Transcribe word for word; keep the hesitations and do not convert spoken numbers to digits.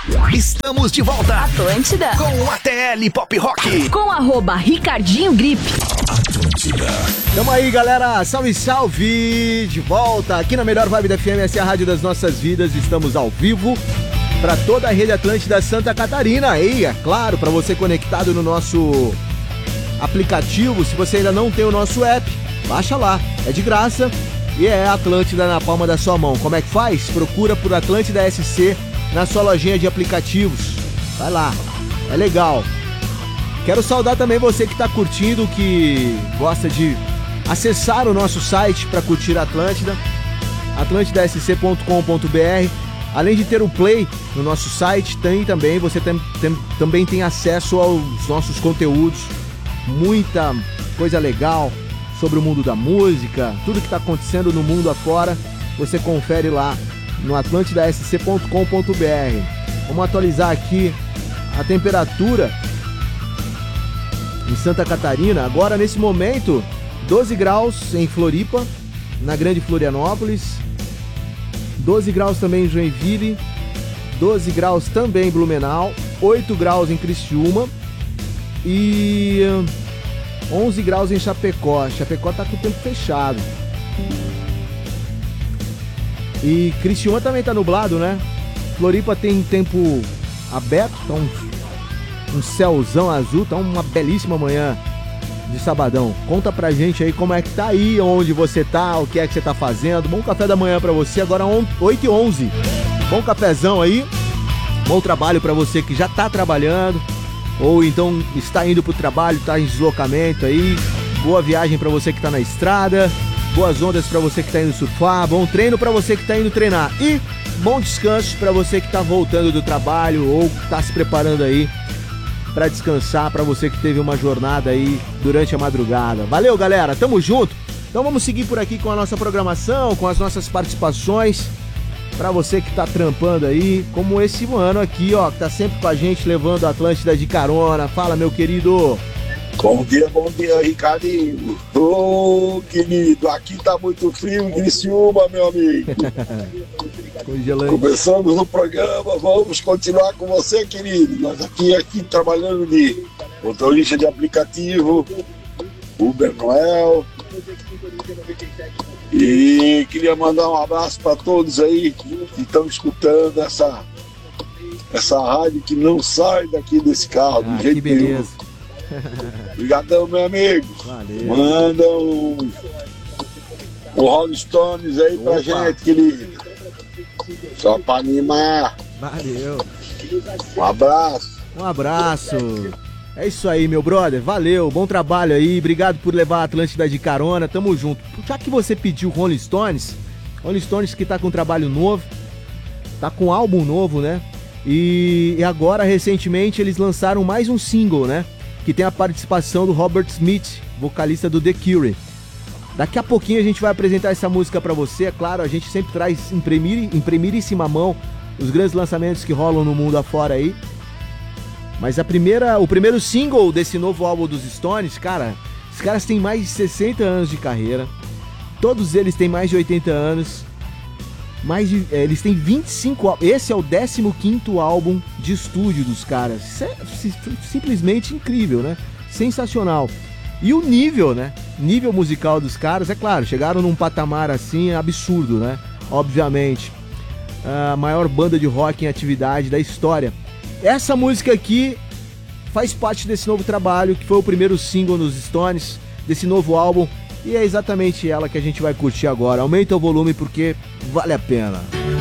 Estamos de volta. Atlântida. Com o A T L Pop Rock. Com arroba Ricardinho Grip. Atlântida. Tamo aí, galera. Salve, salve. De volta aqui na melhor vibe da F M. Essa é a rádio das nossas vidas. Estamos ao vivo para toda a rede Atlântida Santa Catarina. E, é claro, para você conectado no nosso aplicativo. Se você ainda não tem o nosso app, baixa lá. É de graça. E é Atlântida na palma da sua mão. Como é que faz? Procura por Atlântida S C na sua lojinha de aplicativos. Vai lá, é legal. Quero saudar também você que está curtindo, que gosta de acessar o nosso site para curtir a Atlântida, atlântida s c ponto com ponto b r. Além de ter o play no nosso site, tem também, você tem, tem, também tem acesso aos nossos conteúdos, muita coisa legal sobre o mundo da música, tudo que está acontecendo no mundo afora, você confere lá no atlântida s c ponto com ponto b r. Vamos atualizar aqui a temperatura em Santa Catarina. Agora, nesse momento, doze graus em Floripa, na Grande Florianópolis, doze graus também em Joinville, doze graus também em Blumenau, oito graus em Criciúma e onze graus em Chapecó. Chapecó tá com o tempo fechado. E Criciúma também tá nublado, né? Floripa tem tempo aberto, tá um, um céuzão azul, tá uma belíssima manhã de sabadão. Conta pra gente aí como é que tá aí, onde você tá, o que é que você tá fazendo. Bom café da manhã pra você, agora oito e onze. Bom cafezão aí, bom trabalho pra você que já tá trabalhando, ou então está indo pro trabalho, tá em deslocamento aí. Boa viagem pra você que tá na estrada, boas ondas pra você que tá indo surfar, bom treino pra você que tá indo treinar e bom descanso pra você que tá voltando do trabalho ou tá se preparando aí pra descansar, pra você que teve uma jornada aí durante a madrugada. Valeu, galera, tamo junto. Então vamos seguir por aqui com a nossa programação, com as nossas participações, pra você que tá trampando aí, como esse mano aqui, ó, que tá sempre com a gente, levando a Atlântida de carona. Fala, meu querido. Bom dia, bom dia, Ricardinho. Ô, oh, querido, aqui tá muito frio em Criciúma, meu amigo. Congelante. Começamos no programa, vamos continuar com você, querido. Nós aqui, aqui trabalhando de motorista de aplicativo, Uber Noel. E queria mandar um abraço para todos aí que estão escutando essa, essa rádio que não sai daqui desse carro, ah, de jeito que beleza. nenhum. Obrigadão, meu amigo. Valeu. Manda um, um Rolling Stones aí pra Opa. gente, querido. Só pra animar. Valeu. Um abraço. Um abraço. É isso aí, meu brother. Valeu, bom trabalho aí. Obrigado por levar a Atlântida de carona. Tamo junto. Já que você pediu Rolling Stones, Rolling Stones que tá com um trabalho novo, tá com um álbum novo, né? E, e agora, recentemente, eles lançaram mais um single, né? Que tem a participação do Robert Smith, vocalista do The Cure. Daqui a pouquinho a gente vai apresentar essa música pra você. É claro, a gente sempre traz em, primir, em primeiríssima mão os grandes lançamentos que rolam no mundo afora aí. Mas a primeira, o primeiro single desse novo álbum dos Stones, cara, os caras têm mais de sessenta anos de carreira. Todos eles têm mais de oitenta anos. Mais de, é, eles têm vinte e cinco. Esse é o décimo quinto álbum de estúdio dos caras. Isso é simplesmente incrível, né? Sensacional. E o nível, né? Nível musical dos caras, é claro, chegaram num patamar assim absurdo, né? Obviamente. A maior banda de rock em atividade da história. Essa música aqui faz parte desse novo trabalho, que foi o primeiro single dos Stones, desse novo álbum. E é exatamente ela que a gente vai curtir agora. Aumenta o volume porque vale a pena.